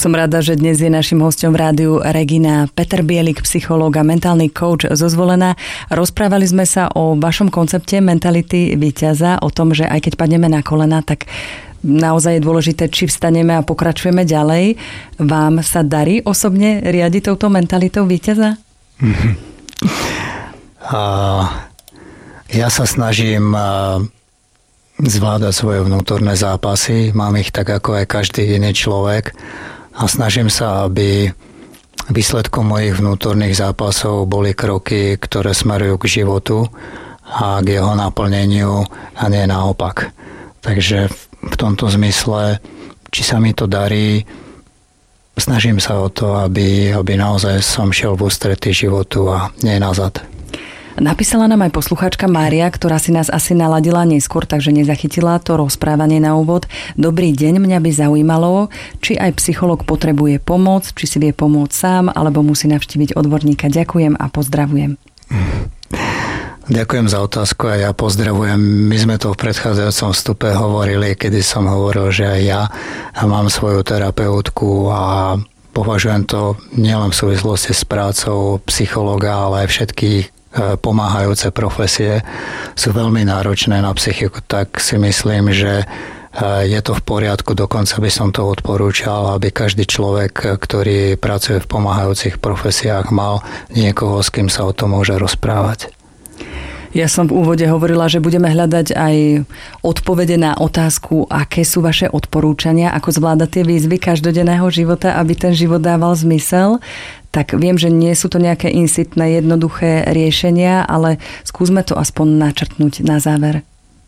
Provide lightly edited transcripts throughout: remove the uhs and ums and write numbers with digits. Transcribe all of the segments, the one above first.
Som rada, že dnes je našim hosťom v rádiu Regina Peter Bielik, psychológ a mentálny coach zo Zvolena. Rozprávali sme sa o vašom koncepte mentality víťaza, o tom, že aj keď padneme na kolena, tak naozaj je dôležité, či vstaneme a pokračujeme ďalej. Vám sa darí osobne riadiť touto mentalitou víťaza? Ja sa snažím zvládať svoje vnútorné zápasy. Mám ich tak ako aj každý iný človek. A snažím sa, aby výsledkom mojich vnútorných zápasov boli kroky, ktoré smerujú k životu a k jeho naplneniu a nie naopak. Takže v tomto zmysle, či sa mi to darí, snažím sa o to, aby naozaj som šiel v ústretí životu a nie nazad. Napísala nám aj poslucháčka Mária, ktorá si nás asi naladila neskôr, takže nezachytila to rozprávanie na úvod. Dobrý deň, mňa by zaujímalo, či aj psychológ potrebuje pomoc, či si vie pomôcť sám, alebo musí navštíviť odborníka. Ďakujem a pozdravujem. Ďakujem za otázku a ja pozdravujem. My sme to v predchádzajúcom vstupe hovorili, kedy som hovoril, že aj ja mám svoju terapeutku a považujem to nielen v súvislosti s prácou psychológa, ale aj všetkých pomáhajúce profesie sú veľmi náročné na psychiku, tak si myslím, že je to v poriadku, dokonca by som to odporúčal, aby každý človek, ktorý pracuje v pomáhajúcich profesiách, mal niekoho, s kým sa o tom môže rozprávať. Ja som v úvode hovorila, že budeme hľadať aj odpovede na otázku, aké sú vaše odporúčania, ako zvládať tie výzvy každodenného života, aby ten život dával zmysel. Tak viem, že nie sú to nejaké insitné, jednoduché riešenia, ale skúsme to aspoň načrtnúť na záver.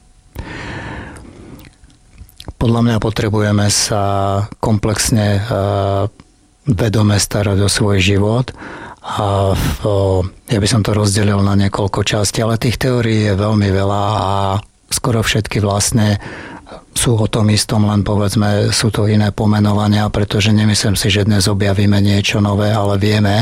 Podľa mňa potrebujeme sa komplexne vedome starať o svoj život. A ja by som to rozdelil na niekoľko častí, ale tých teórií je veľmi veľa a skoro všetky vlastne sú o tom istom, len povedzme sú to iné pomenovania, pretože nemyslím si, že dnes objavíme niečo nové, ale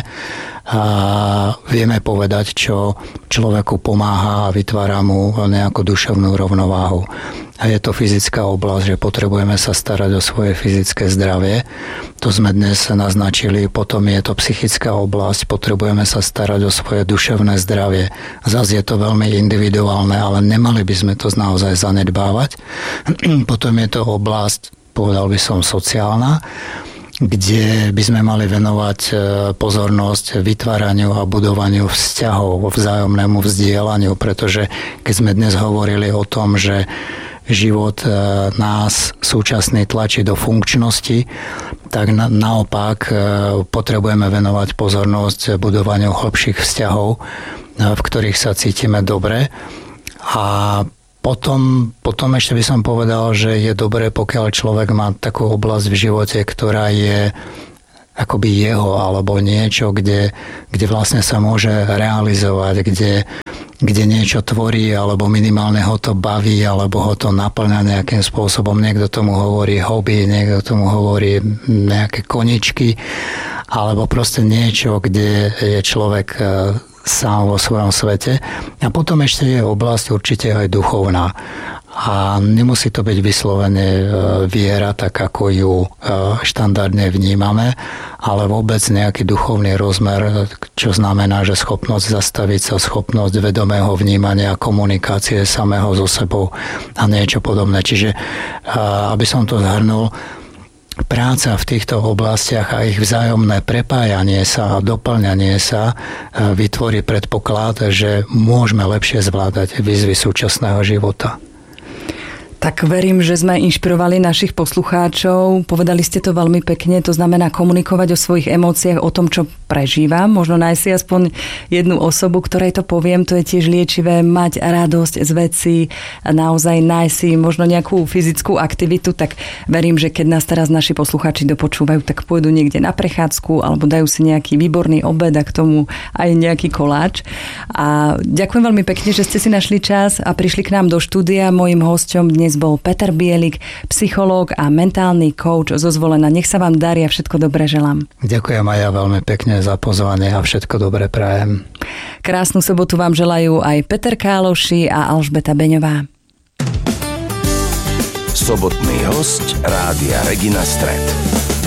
vieme povedať, čo človeku pomáha a vytvára mu nejakú duševnú rovnováhu. A je to fyzická oblasť, že potrebujeme sa starať o svoje fyzické zdravie. To sme dnes naznačili. Potom je to psychická oblasť, potrebujeme sa starať o svoje duševné zdravie. Zas je to veľmi individuálne, ale nemali by sme to naozaj zanedbávať. Potom je to oblasť, povedal by som, sociálna, kde by sme mali venovať pozornosť vytváraniu a budovaniu vzťahov, vzájomnému vzdielaniu, pretože keď sme dnes hovorili o tom, že život nás súčasný tlačí do funkčnosti, tak naopak potrebujeme venovať pozornosť budovaniu hlbších vzťahov, v ktorých sa cítime dobre. A potom ešte by som povedal, že je dobré, pokiaľ človek má takú oblasť v živote, ktorá je akoby jeho, alebo niečo, kde vlastne sa môže realizovať, kde niečo tvorí, alebo minimálne ho to baví, alebo ho to naplňa nejakým spôsobom. Niekto tomu hovorí hobby, niekto tomu hovorí nejaké koničky, alebo proste niečo, kde je človek sám vo svojom svete. A potom ešte je oblasť určite aj duchovná. A nemusí to byť vyslovene viera, tak ako ju štandardne vnímame, ale vôbec nejaký duchovný rozmer, čo znamená, že schopnosť zastaviť sa, schopnosť vedomého vnímania, komunikácie samého so sebou a niečo podobné. Čiže, aby som to zhrnul, práca v týchto oblastiach a ich vzájomné prepájanie sa a doplňanie sa vytvorí predpoklad, že môžeme lepšie zvládať výzvy súčasného života. Tak verím, že sme inšpirovali našich poslucháčov. Povedali ste to veľmi pekne, to znamená komunikovať o svojich emóciách, o tom, čo prežívam. Možno nájsť si aspoň jednu osobu, ktorej to poviem, to je tiež liečivé, mať radosť z vecí a naozaj nájsť si možno nejakú fyzickú aktivitu. Tak verím, že keď nás teraz naši poslucháči dopočúvajú, tak pôjdu niekde na prechádzku alebo dajú si nejaký výborný obed a k tomu aj nejaký koláč. A ďakujem veľmi pekne, že ste si našli čas a prišli k nám do štúdia. Mojím hosťom dnes bol Peter Bielik, psychológ a mentálny coach zo Zvolena. Nech sa vám darí a všetko dobré želám. Ďakujem aj ja veľmi pekne za pozvanie a všetko dobré prajem. Krásnu sobotu vám želajú aj Peter Káloši a Alžbeta Beňová. Sobotný hosť Rádia Regina Stred.